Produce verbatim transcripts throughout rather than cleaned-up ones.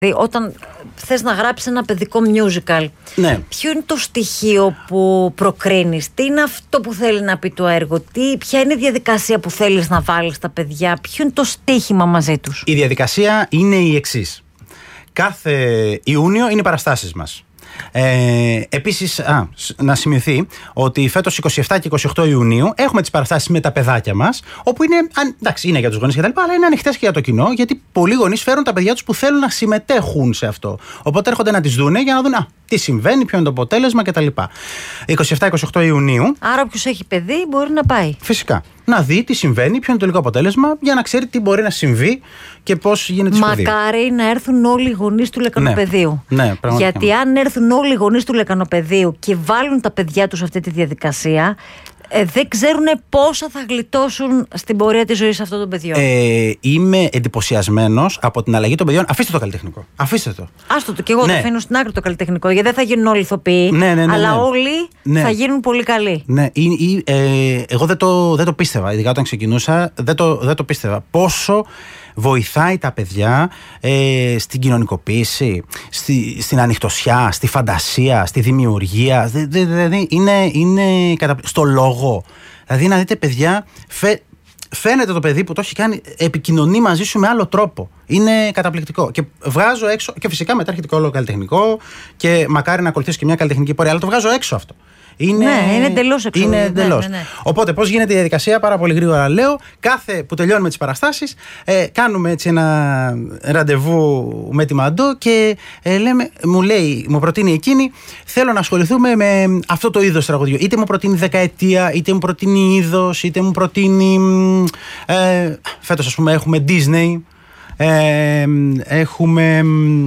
Όταν θες να γράψεις ένα παιδικό musical, ναι. ποιο είναι το στοιχείο που προκρίνεις, τι είναι αυτό που θέλει να πει το έργο, τι, ποια είναι η διαδικασία που θέλεις να βάλεις στα παιδιά, ποιο είναι το στοίχημα μαζί τους? Η διαδικασία είναι η εξής. Κάθε Ιούνιο είναι οι παραστάσεις μας. Ε, επίσης, α, να σημειωθεί ότι φέτος είκοσι επτά και είκοσι οκτώ Ιουνίου έχουμε τις παραστάσεις με τα παιδάκια μας, όπου είναι, εντάξει, είναι για τους γονείς και τα λοιπά, αλλά είναι ανοιχτές και για το κοινό, γιατί πολλοί γονείς φέρουν τα παιδιά τους που θέλουν να συμμετέχουν σε αυτό. Οπότε έρχονται να τις δούνε για να δουν α, τι συμβαίνει, ποιο είναι το αποτέλεσμα κτλ. είκοσι επτά είκοσι οκτώ Ιουνίου. Άρα, όποιος έχει παιδί μπορεί να πάει. Φυσικά. Να δει τι συμβαίνει, ποιο είναι το τελικό αποτέλεσμα, για να ξέρει τι μπορεί να συμβεί και πώς γίνεται η σπουδή. Μακάρι να έρθουν όλοι οι γονείς του Λεκανοπεδίου. Ναι, ναι, πραγματικά. Γιατί αν έρθουν όλοι οι γονείς του Λεκανοπεδίου και βάλουν τα παιδιά τους σε αυτή τη διαδικασία, ε, δεν ξέρουν πόσα θα γλιτώσουν στην πορεία της ζωής αυτών των παιδιών. Ε, είμαι εντυπωσιασμένος από την αλλαγή των παιδιών. Αφήστε το καλλιτεχνικό. Αφήστε το. Άστο το, και εγώ ναι. το αφήνω στην άκρη το καλλιτεχνικό, γιατί δεν θα γίνουν όλοι ηθοποιοί, ναι, ναι, ναι, ναι, αλλά ναι. όλοι ναι. θα γίνουν πολύ καλοί. Ναι, ή, ή, ε, εγώ δεν το, δεν το πίστευα. Ειδικά όταν ξεκινούσα, δεν το, δεν το πίστευα. Πόσο βοηθάει τα παιδιά ε, στην κοινωνικοποίηση, στη, στην ανοιχτωσιά, στη φαντασία, στη δημιουργία. Δηλαδή είναι, είναι κατα... στο λόγο. Δηλαδή να δείτε παιδιά, φε... φαίνεται το παιδί που το έχει κάνει, επικοινωνεί μαζί σου με άλλο τρόπο. Είναι καταπληκτικό. Και βγάζω έξω, και φυσικά μετά έρχεται και όλο καλλιτεχνικό, και μακάρι να ακολουθήσει και μια καλλιτεχνική πορεία, αλλά το βγάζω έξω αυτό. Είναι, ναι, είναι εντελώς έξω. Είναι εντελώς. Ναι, ναι, ναι. Οπότε, πώς γίνεται η διαδικασία, πάρα πολύ γρήγορα λέω. Κάθε που τελειώνουμε τις παραστάσεις, ε, κάνουμε έτσι ένα ραντεβού με τη Μαντώ και ε, λέμε, μου λέει, μου προτείνει εκείνη, θέλω να ασχοληθούμε με αυτό το είδος τραγουδιού. Είτε μου προτείνει δεκαετία, είτε μου προτείνει είδος, είτε μου προτείνει. Ε, φέτος, ας πούμε, έχουμε Disney, ε, έχουμε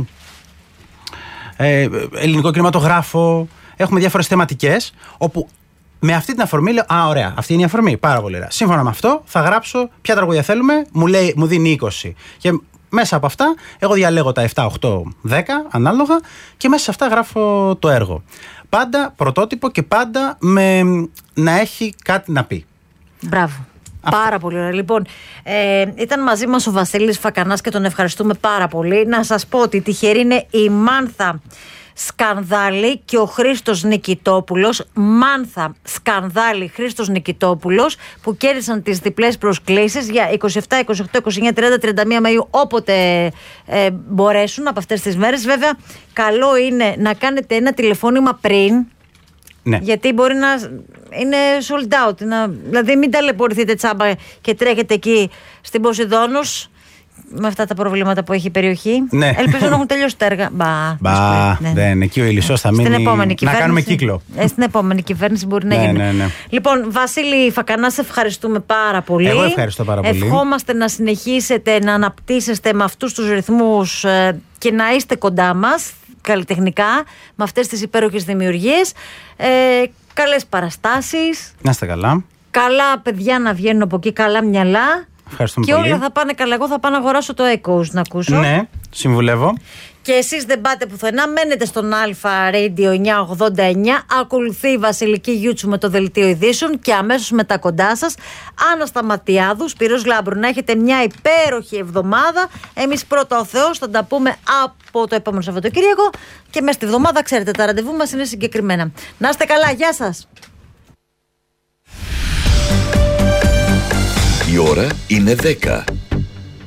ε, ελληνικό κινηματογράφο. Έχουμε διάφορες θεματικές, όπου με αυτή την αφορμή λέω: α, ωραία, αυτή είναι η αφορμή. Πάρα πολύ ωραία. Σύμφωνα με αυτό, θα γράψω ποια τραγούδια θέλουμε, μου, λέει, μου δίνει είκοσι. Και μέσα από αυτά, εγώ διαλέγω τα επτά, οκτώ, δέκα ανάλογα, και μέσα σε αυτά γράφω το έργο. Πάντα πρωτότυπο και πάντα με, να έχει κάτι να πει. Μπράβο. Αυτό. Πάρα πολύ ωραία. Λοιπόν, ε, ήταν μαζί μας ο Βασίλης Φακανάς και τον ευχαριστούμε πάρα πολύ. Να σας πω ότι τυχερή είναι η Μάνθα Σκανδάλη και ο Χρήστος Νικητόπουλος. Μάνθα Σκανδάλη, Χρήστος Νικητόπουλος, που κέρδισαν τις διπλές προσκλήσεις για είκοσι επτά, είκοσι οκτώ, είκοσι εννιά, τριάντα, τριάντα μία Μαΐου, όποτε ε, μπορέσουν από αυτές τις μέρες. Βέβαια, καλό είναι να κάνετε ένα τηλεφώνημα πριν. Ναι. Γιατί μπορεί να είναι sold out. Να, δηλαδή, μην ταλαιπωρηθείτε τσάμπα και τρέχετε εκεί στην Ποσειδώνος με αυτά τα προβλήματα που έχει η περιοχή. Ναι. Ελπίζω να έχουν τελειώσει τα έργα. Μπα, Μπα ναι. δεν. Εκεί ο Ηλισσός θα μείνει. Να κάνουμε κύκλο. Ε, στην επόμενη κυβέρνηση μπορεί να ναι, γίνει. Ναι, ναι. Λοιπόν, Βασίλη Φακανά, σε ευχαριστούμε πάρα πολύ. Εγώ ευχαριστώ πάρα πολύ. Ευχόμαστε να συνεχίσετε να αναπτύσσεστε με αυτούς τους ρυθμούς ε, και να είστε κοντά μας καλλιτεχνικά με αυτές τις υπέροχες δημιουργίες. Ε, καλές παραστάσεις. Να είστε καλά. Καλά παιδιά να βγαίνουν από εκεί, καλά μυαλά. Ευχαριστούμε και πολύ. όλα θα πάνε καλά. Εγώ θα πάω να αγοράσω το Echoes να ακούσω. Ναι, συμβουλεύω. Και εσείς δεν πάτε πουθενά, μένετε στον Αλφα Radio εννιακόσια ογδόντα εννιά. Ακολουθεί η Βασιλική Γιούτσου με το δελτίο ειδήσεων και αμέσως μετά κοντά σας Άννα Σταματιάδου, Σπύρος Λάμπρου. Να έχετε μια υπέροχη εβδομάδα. Εμείς πρώτα ο Θεός θα τα πούμε από το επόμενο Σαββατοκύριακο και μέσα στη εβδομάδα, ξέρετε, τα ραντεβού μας είναι συγκεκριμένα. Να είστε καλά, γεια σας. Η ώρα είναι δέκα.